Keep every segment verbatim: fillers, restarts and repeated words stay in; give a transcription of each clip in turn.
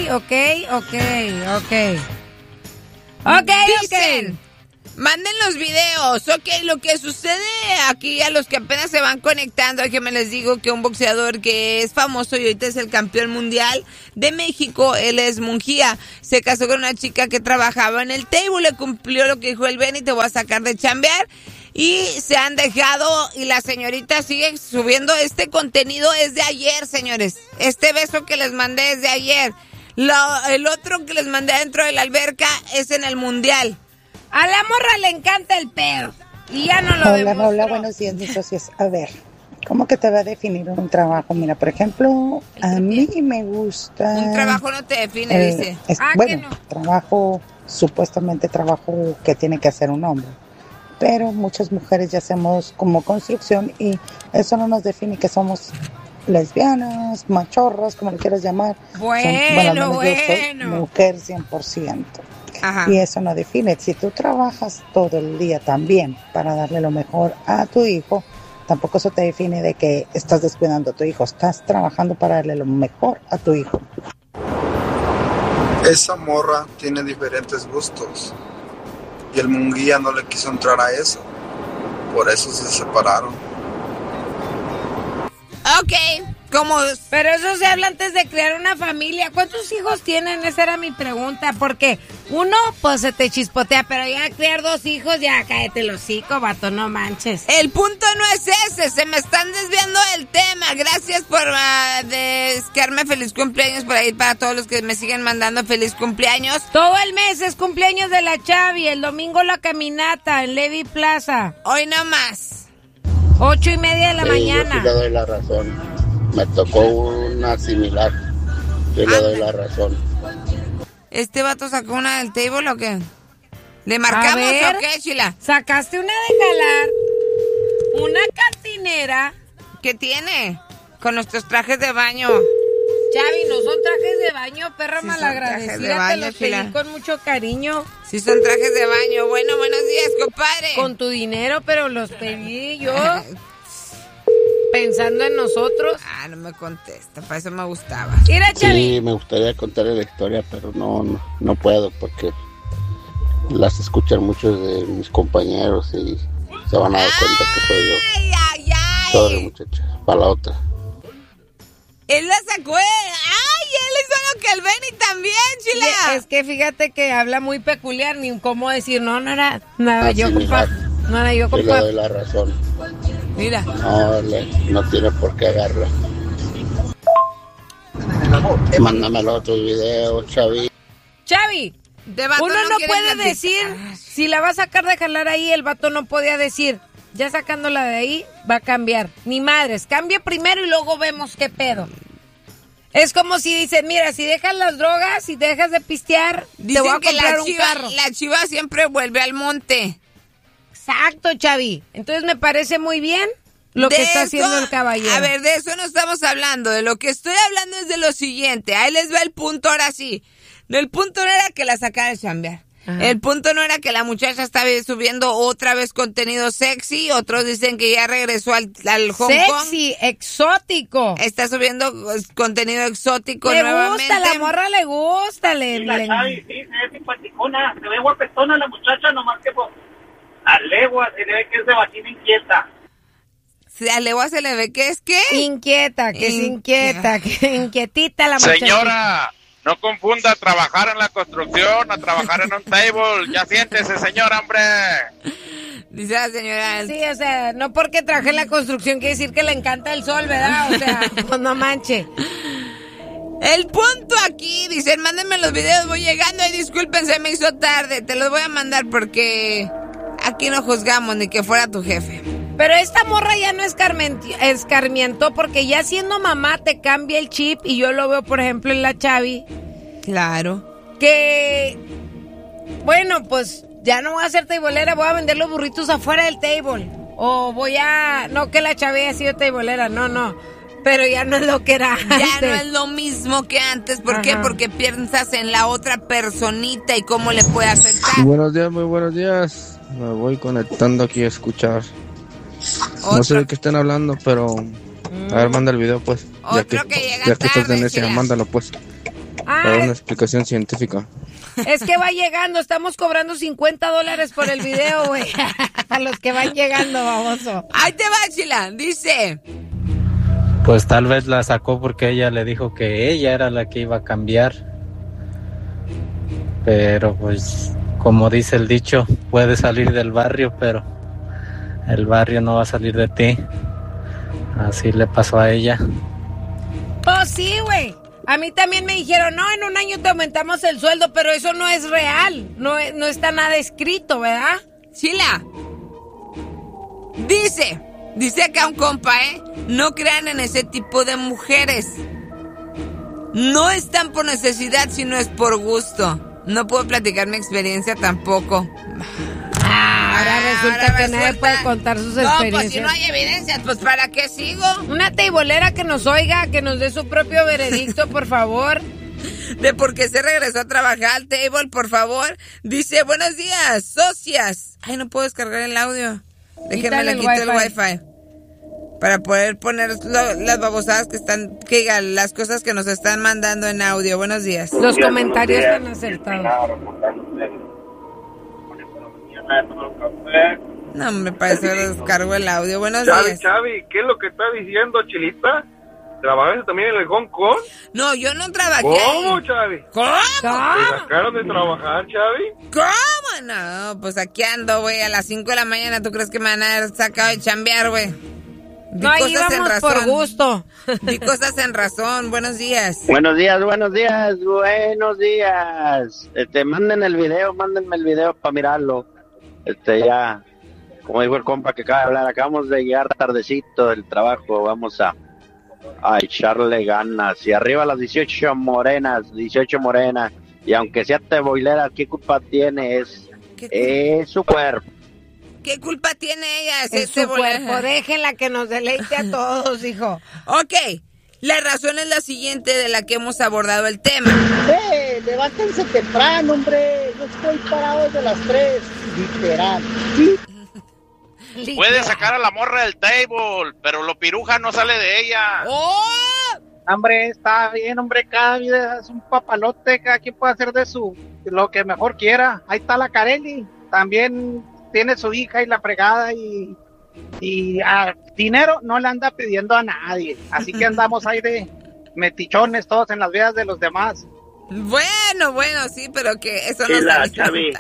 ok, ok, ok. Ok, Dicen, ok. manden los videos. Ok, lo que sucede aquí a los que apenas se van conectando, déjenme les digo que un boxeador que es famoso y ahorita es el campeón mundial de México, él es Mungía, se casó con una chica que trabajaba en el table, le cumplió lo que dijo el Benny, te voy a sacar de chambear. Y se han dejado y la señorita sigue subiendo. Este contenido es de ayer, señores. Este beso que les mandé es de ayer. Lo, el otro que les mandé dentro de la alberca es en el mundial. A la morra le encanta el pedo. Y ya no lo Hola, demostró. hola, buenos días, mis socios. A ver, ¿cómo que te va a definir un trabajo? Mira, por ejemplo, a mí me gusta... Un trabajo no te define, el- dice. es- Ah, que bueno, no. trabajo, supuestamente trabajo que tiene que hacer un hombre. Pero muchas mujeres ya hacemos como construcción y eso no nos define que somos lesbianas, machorras, como le quieras llamar. Bueno, Son- al menos yo soy bueno. mujer cien por ciento. Ajá. Y eso no define. Si tú trabajas todo el día también para darle lo mejor a tu hijo, tampoco eso te define de que estás descuidando a tu hijo. Estás trabajando para darle lo mejor a tu hijo. Esa morra tiene diferentes gustos y el Munguía no le quiso entrar a eso. Por eso se separaron. Ok, como... Pero eso se habla antes de crear una familia. ¿Cuántos hijos tienen? Esa era mi pregunta. Porque uno, pues se te chispotea, pero ya criar dos hijos, ya cállate el hocico, vato, no manches. El punto no es ese, se me están desviando del tema. Gracias por uh, desearme feliz cumpleaños por ahí para todos los que me siguen mandando feliz cumpleaños. Todo el mes es cumpleaños de la Chavi, el domingo la caminata en Levi Plaza. Hoy no más. Ocho y media de la Sí, mañana. yo sí le doy la razón. Me tocó una similar. Yo le doy la razón. ¿Este vato sacó una del table o qué? ¿Le marcamos A ver, o qué, Chila? Sacaste una de jalar, una cantinera. ¿Qué tiene? Con nuestros trajes de baño. Chavi, no son trajes de baño, perra Sí son trajes de malagradecida, baño, te los pedí Chila. con mucho cariño. Sí son trajes de baño. Bueno, buenos días, compadre. Con tu dinero, pero los pedí yo pensando en nosotros. Ah, no me contesta, para eso me gustaba. Mira, Chavi. Sí, me gustaría contarle la historia, pero no, no, no puedo porque las escuchan muchos de mis compañeros y se van a dar cuenta que soy yo. Ay, ay, ay. Sorry, muchachos, para la otra. Él la sacó. de- Ay, él hizo lo que el Benny también, Chila. Y es que fíjate que habla muy peculiar, ni cómo decir, no, no era nada, Ah, yo, sí, compa. mira. No era yo, Yo le compa. doy la razón. Mira. No, le- no tiene por qué agarrar. Mándame el otro video, Chavi. Chavi, De vato uno no no quiere puede platicar. decir, si la va a sacar de jalar ahí, el vato no podía decir, ya sacándola de ahí, va a cambiar. Ni madres, cambia primero y luego vemos qué pedo. Es como si dicen, mira, si dejas las drogas, si dejas de pistear, te Dicen voy a que comprar la un chiva, carro. la chiva siempre vuelve al monte. Exacto, Chavi. Entonces me parece muy bien lo De que está eso- haciendo el caballero. A ver, de eso no estamos hablando. De lo que estoy hablando es de lo siguiente. Ahí les va el punto ahora sí. El punto no era que la sacara de chambear. Ajá. El punto no era que la muchacha estaba subiendo otra vez contenido sexy. Otros dicen que ya regresó al, al Hong Kong. Sexy, exótico. Está subiendo pues, contenido exótico Le nuevamente. gusta, la morra le gusta. Le, Sí, la le- Chavi, sí, se ve simpaticona, se ve guapetona la muchacha, nomás que pues, a legua se le ve que es de vagina inquieta. Si a Legua se le ve que es que... Inquieta, que es Inquieta. inquieta, que inquietita la muchacha. Señora, no confunda trabajar en la construcción a trabajar en un table. Ya siéntese, señora, hombre. Dice la señora... Sí, o sea, no porque traje en la construcción quiere decir que le encanta el sol, ¿verdad? O sea, pues no manche. El punto aquí, dicen, mándenme los videos, voy llegando y disculpen, se me hizo tarde, te los voy a mandar porque aquí no juzgamos ni que fuera tu jefe. Pero esta morra ya no escarmenti- escarmientó porque ya siendo mamá te cambia el chip y yo lo veo, por ejemplo, en la Chavi. Claro. Que, bueno, pues ya no voy a ser tableera, voy a vender los burritos afuera del table. O voy a, no que la Chavi haya sido tableera, no, no. Pero ya no es lo que era Ya antes. no es lo mismo que antes, ¿por qué? Ajá. Porque piensas en la otra personita y cómo le puede afectar. Buenos días, muy buenos días. Me voy conectando aquí a escuchar. No sé de qué estén hablando, pero a ver, manda el video pues. Ya Otro que, que llega ya que estás tarde, en ese, Chela. mándalo pues. Ah, Ah, Para una explicación científica. es que va llegando, estamos cobrando cincuenta dólares por el video, güey. A los que van llegando, baboso. Ahí te va, Chila, dice. Pues tal vez la sacó porque ella le dijo que ella era la que iba a cambiar. Pero pues, como dice el dicho, puedes salir del barrio, pero el barrio no va a salir de ti. Así le pasó a ella. Pues sí, güey. A mí también me dijeron, no, en un año te aumentamos el sueldo, pero eso no es real. No, no está nada escrito, ¿verdad? Chila. Dice, dice acá un compa, ¿eh? No crean en ese tipo de mujeres. No están por necesidad, sino es por gusto. No puedo platicar mi experiencia tampoco. Ah, ahora resulta ahora que resulta... nadie puede contar sus no, experiencias. No, pues si no hay evidencias, pues ¿para qué sigo? Una teibolera que nos oiga, que nos dé su propio veredicto, por favor. De por qué se regresó a trabajar al table, por favor. Dice, buenos días, socias. Ay, no puedo descargar el audio. Déjenme le quito el wifi. Para poder poner lo, las babosadas que están, que digan, las cosas que nos están mandando en audio. Buenos días. Los comentarios están acertados. No, me parece que descargo el audio. Buenos Chavi, días. Chavi, ¿qué es lo que está diciendo, Chilita? ¿Trabajaste también en el Hong Kong? No, yo no trabajé. ¿Cómo, Chavi? ¿Cómo? ¿Te sacaron de trabajar, Chavi? ¿Cómo? No, pues aquí ando, güey, a las cinco de la mañana. ¿Tú crees que me van a haber sacado de chambear, güey? Di no, cosas íbamos en razón. por gusto. Di cosas en razón. Buenos días. Buenos días, buenos días, buenos días. Este, manden el video, mándenme el video para mirarlo. Este, ya, como dijo el compa que acaba de hablar, acabamos de llegar tardecito del trabajo, vamos a, a echarle ganas. Y arriba las dieciocho morenas, dieciocho morenas. Y aunque sea teboilera, ¿qué culpa tiene? Es, es su cuerpo. ¿Qué culpa tiene ella? Es su cuerpo, déjenla que nos deleite a todos, hijo. Ok, la razón es la siguiente de la que hemos abordado el tema. ¡Eh! Levántense temprano, hombre. Yo estoy parado desde las tres. Literal. ¿Sí? Puede sacar a la morra del table, pero lo piruja no sale de ella. ¡Oh! Hombre, está bien, hombre. Cada vida es un papalote. Cada quien puede hacer de su lo que mejor quiera. Ahí está la Carelli. También tiene su hija y la fregada y, y a dinero no le anda pidiendo a nadie, así que andamos ahí de metichones todos en las vidas de los demás. Bueno, bueno, sí, pero que eso sí, no la se Chavi,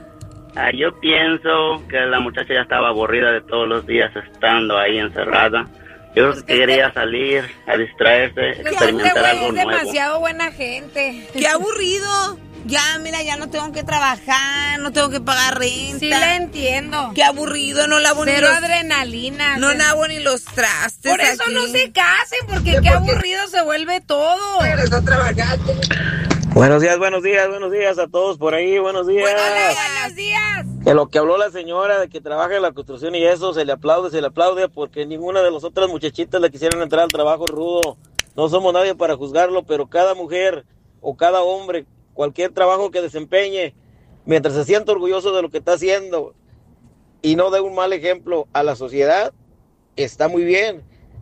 ah, yo pienso que la muchacha ya estaba aburrida de todos los días estando ahí encerrada. Yo pues que quería este... salir a distraerse, experimentar algo es nuevo. Es demasiado buena gente. ¡Qué aburrido! Ya, mira, ya no tengo que trabajar, no tengo que pagar renta. Sí, la entiendo. Qué aburrido, no lavo Cero ni los... adrenalina. No pero... lavo ni los trastes. Por eso aquí. no se casen, porque qué, qué aburrido se vuelve todo. Regresó a trabajar. Buenos días, buenos días, buenos días a todos por ahí, buenos días. Buenos días, buenos días. Que lo que habló la señora de que trabaja en la construcción y eso, se le aplaude, se le aplaude, porque ninguna de las otras muchachitas le quisieron entrar al trabajo rudo. No somos nadie para juzgarlo, pero cada mujer o cada hombre, cualquier trabajo que desempeñe, mientras se sienta orgulloso de lo que está haciendo y no dé un mal ejemplo a la sociedad, está muy bien.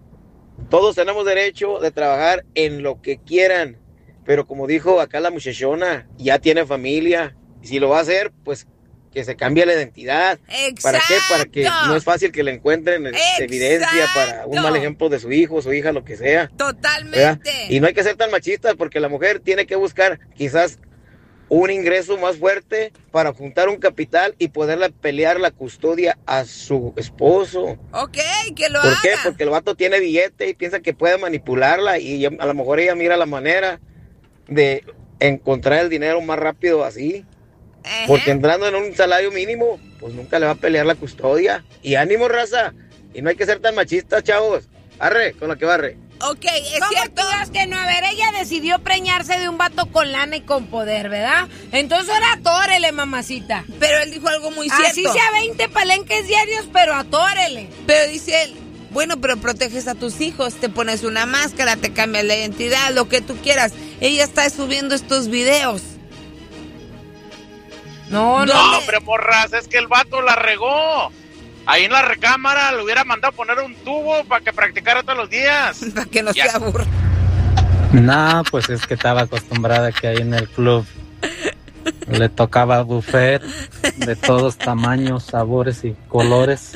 Todos tenemos derecho de trabajar en lo que quieran, pero como dijo acá la muchachona, ya tiene familia, y si lo va a hacer, pues que se cambie la identidad. Exacto. ¿Para qué? Para que no es fácil que le encuentren Exacto. evidencia para un mal ejemplo de su hijo, su hija, lo que sea. Totalmente. ¿Verdad? Y no hay que ser tan machistas, porque la mujer tiene que buscar quizás un ingreso más fuerte para juntar un capital y poderle pelear la custodia a su esposo. Ok, que lo ¿Por haga. qué? Porque el vato tiene billete y piensa que puede manipularla y a lo mejor ella mira la manera de encontrar el dinero más rápido así. Uh-huh. Porque entrando en un salario mínimo, pues nunca le va a pelear la custodia. Y ánimo, raza. Y no hay que ser tan machistas, chavos. Arre, con lo que barre. Ok, es ¿Cómo cierto? Digas que no? A ver, ella decidió preñarse de un vato con lana y con poder, ¿verdad? Entonces ahora atórele, mamacita. Pero él dijo algo muy cierto. Así sea veinte palenques diarios, pero atórele. Pero dice él, bueno, pero proteges a tus hijos, te pones una máscara, te cambias la identidad, lo que tú quieras. Ella está subiendo estos videos. No, no. No, hombre, morras, es que el vato la regó. Ahí en la recámara le hubiera mandado poner un tubo para que practicara todos los días. Para que no ya. se aburra. No, pues es que estaba acostumbrada que ahí en el club le tocaba buffet de todos tamaños, sabores y colores.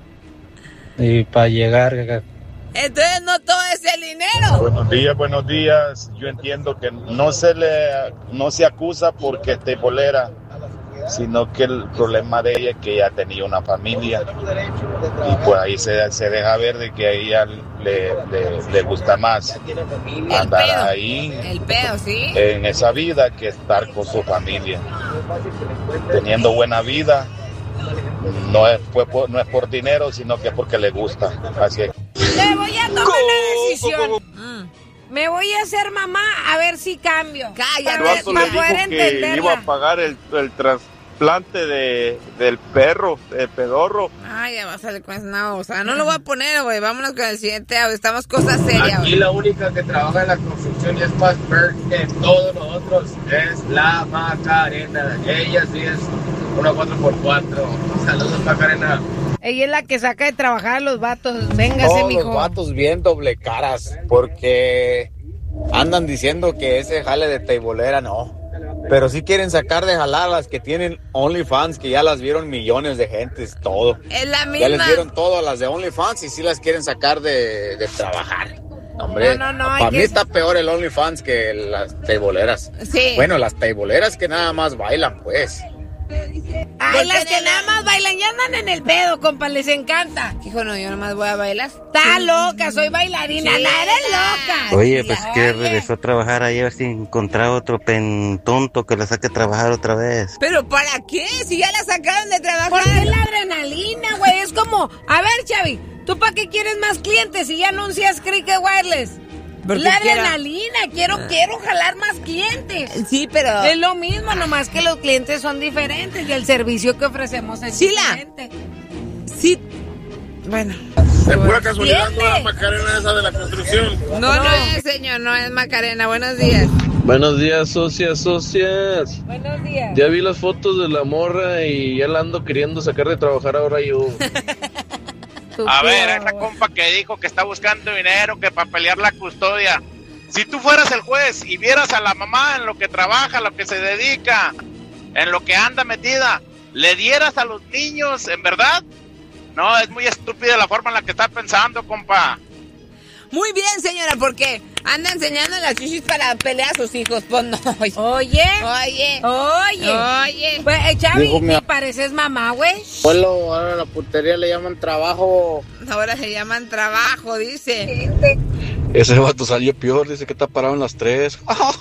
Y para llegar... Entonces no todo es el dinero. Buenos días, buenos días. Yo entiendo que no se le no se acusa porque es teibolera, sino que el problema de ella es que ella tenía una familia y pues ahí se, se deja ver de que a ella le, le, le gusta más andar pedo, ahí el pedo, ¿sí? en esa vida que estar con su familia, teniendo buena vida. No es, pues, no es por dinero, sino que es porque le gusta. Así es. Le voy a tomar la decisión. Mm. Me voy a hacer mamá a ver si cambio. Cállate, para poder entenderla. Que iba a pagar el, el trasplante de, del perro, del pedorro. Ay, ya va a salir con eso. O sea, no lo voy a poner, güey. Vámonos con el siguiente. Estamos cosas serias. Aquí la única que trabaja en la construcción y es más verde que todos nosotros es la Macarena. Ella sí es una cuatro por cuatro. Saludos, Macarena. Ella es la que saca de trabajar a los vatos. Véngase, Todos mijo. los vatos bien doble caras, porque andan diciendo que ese jale de teibolera no. Pero sí quieren sacar de jalar a las que tienen OnlyFans, que ya las vieron millones de gentes, todo. Es la misma. Ya les dieron todo a las de OnlyFans y sí las quieren sacar de, de trabajar. Hombre, No, no, no, para hay mí que- está peor el OnlyFans que las teiboleras. Sí. Bueno, las teiboleras que nada más bailan, pues. Ay, las que nada más bailan ya andan en el pedo, compa, les encanta. Hijo, no, yo nomás voy a bailar. Está loca, soy bailarina, Sí. no eres loca. Oye, pues que regresó a trabajar ahí a ver si encontraba otro pen tonto que la saque a trabajar otra vez. ¿Pero para qué? Si ya la sacaron de trabajar. Porque es la adrenalina, güey. Es como, a ver, Chavi, ¿tú para qué quieres más clientes si ya anuncias Cricket Wireless? Porque La quiero- adrenalina, quiero, quiero jalar más clientes. Sí, pero... Es lo mismo, nomás que los clientes son diferentes y el servicio que ofrecemos es Sheila. diferente. Sí. Bueno. De pura casualidad, ¿Entiende? no la Macarena esa de la construcción. No, no es, señor, no es Macarena. Buenos días. Buenos días, socias, socias. Buenos días. Ya vi las fotos de la morra y ya la ando queriendo sacar de trabajar ahora yo. A ver, esa compa que dijo que está buscando dinero, que para pelear la custodia. Si tú fueras el juez y vieras a la mamá en lo que trabaja, lo que se dedica, en lo que anda metida, ¿le dieras a los niños, en verdad? No, es muy estúpida la forma en la que está pensando, compa. Muy bien, señora, porque anda enseñando las chichis para pelear a sus hijos. Pues no. Oye. Oye. Oye. Oye. Pues, eh, Chavi, Dijo mi ni ab- pareces mamá, güey. Abuelo, ahora a la putería le llaman trabajo. Ahora se llaman trabajo, dice. Ese vato salió peor, dice que está parado en las tres.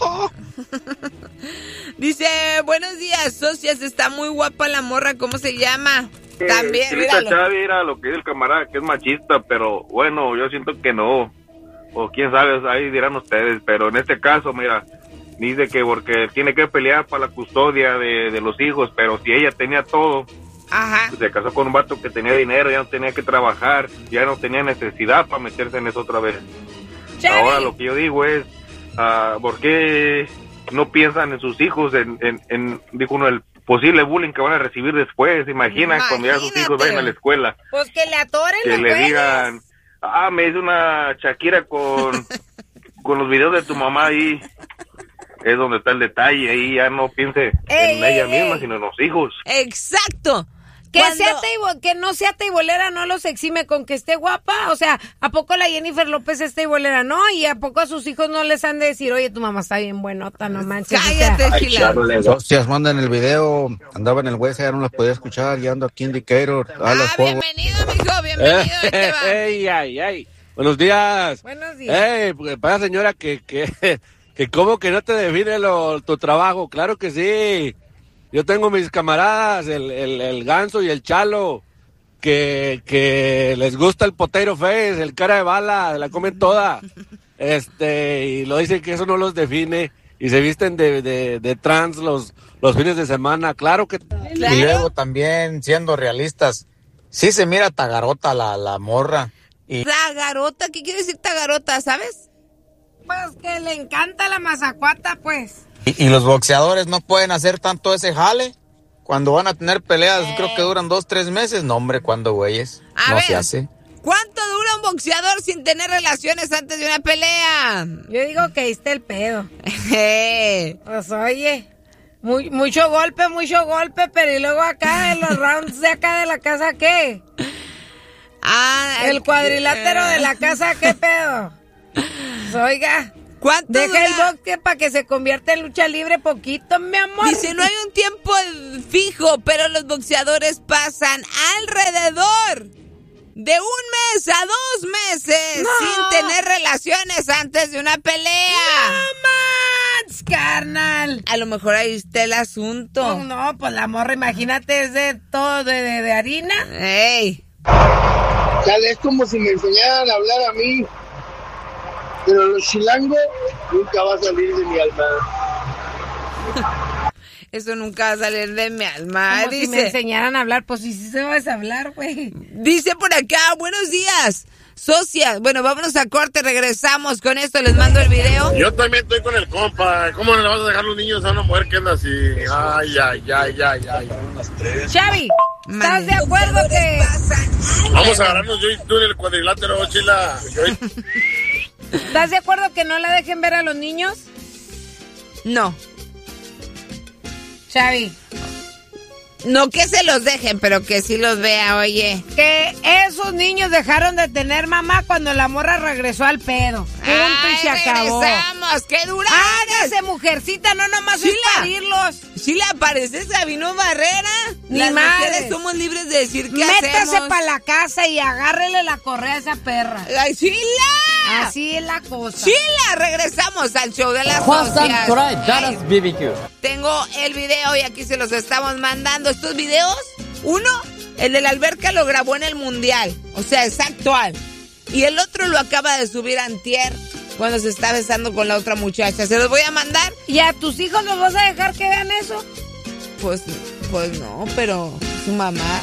Dice, buenos días, socias, está muy guapa la morra, ¿cómo se llama? También, Chilita míralo. Chavi era lo que dice el camarada, que es machista, pero bueno, yo siento que no. O quién sabe, ahí dirán ustedes, pero en este caso, mira, dice que porque tiene que pelear para la custodia de, de los hijos, pero si ella tenía todo, Ajá. se casó con un vato que tenía dinero, ya no tenía que trabajar, ya no tenía necesidad para meterse en eso otra vez. Chavi. Ahora lo que yo digo es, ah, ¿por qué no piensan en sus hijos, en, en, en dijo uno, el posible bullying que van a recibir después? Imagina cuando ya sus hijos vayan a la escuela, Pues que le atoren que los le güeyes. digan, ah, me hizo una Shakira con, con los videos de tu mamá ahí. Es donde está el detalle, ahí ya no piense Ey, en ey, ella misma, ey. sino en los hijos. Exacto. Que, Cuando- sea teibo- que no sea teibolera no los exime con que esté guapa. O sea, ¿a poco la Jennifer López es teibolera? No, y ¿a poco a sus hijos no les han de decir, oye, tu mamá está bien buenota, no manches? O sea, Cállate, Chila. Socias, mandan el video. Andaba en el West, ya no las podía escuchar. Ya ando aquí en Decatur. A las Ah, forward. bienvenido, mijo, bienvenido. ahí te va. ¡Ey, ay, ay! Buenos días. Buenos días. ¡Ey! Pues, para señora que, que, que cómo que no te define lo, tu trabajo. Claro que sí. Yo tengo mis camaradas, el, el, el Ganso y el Chalo, que, que les gusta el potato face, el cara de bala, la comen toda. Este, y lo dicen que eso no los define y se visten de, de, de trans los, los fines de semana. Claro que... Y luego también, siendo realistas, sí se mira tagarota la, la morra. Y Tagarota, ¿qué quiere decir tagarota, sabes? Pues que le encanta la mazacuata, pues. Y, y los boxeadores no pueden hacer tanto ese jale. Cuando van a tener peleas, creo que duran dos, tres meses. No, hombre, cuando güeyes. A No ver. se hace. ¿Cuánto dura un boxeador sin tener relaciones antes de una pelea? Yo digo que ahí está el pedo. Pues oye, muy, mucho golpe, mucho golpe, pero y luego acá en los rounds de acá de la casa, ¿qué? Ah, el cuadrilátero de la casa, ¿qué pedo? Pues, oiga, ¿cuánto deja dura? el boxe para que se convierta en lucha libre poquito, mi amor. Dice, no hay un tiempo fijo, pero los boxeadores pasan alrededor de un mes a dos meses no. sin tener relaciones antes de una pelea. ¡No más, carnal! A lo mejor ahí está el asunto. No, no, pues la morra, imagínate, es de todo de, de, de harina. ¡Ey! Dale, es como si me enseñaran a hablar a mí, pero los chilangos nunca va a salir de mi alma. Eso nunca va a salir de mi alma. Como dice, si me enseñaran a hablar, pues sí, sí se vas a hablar, güey. Dice por acá, buenos días, socia. Bueno, vámonos a corte, regresamos con esto, les mando el video. Yo también estoy con el compa. ¿Cómo le vas a dejar los niños a una mujer que anda así? Ay, ay, ay, ay, ay. Xavi, ¿estás de acuerdo que...? Vamos a agarrarnos yo y tú en el cuadrilátero, Chila. ¿Estás de acuerdo que no la dejen ver a los niños? No. Xavi. No que se los dejen, pero que sí los vea, oye. Que esos niños dejaron de tener mamá cuando la morra regresó al pedo. Punto. Ay, y se acabó. Regresamos, qué dura. Hágase, mujercita, no nomás es parirlos. ¿Sí le aparece Sabino Barrera? Ni Las madres. mujeres somos libres de decir qué Métase hacemos. para la casa y agárrele la correa a esa perra. ¡Ay, Sheila! Así es la cosa. Sheila, regresamos al show de las socias. B B Q. Tengo el video y aquí se los estamos mandando. Estos videos, uno, el de la alberca lo grabó en el mundial, o sea, es actual. Y el otro lo acaba de subir antier cuando se está besando con la otra muchacha. Se los voy a mandar. ¿Y a tus hijos los vas a dejar que vean eso? Pues, pues no, pero su mamá.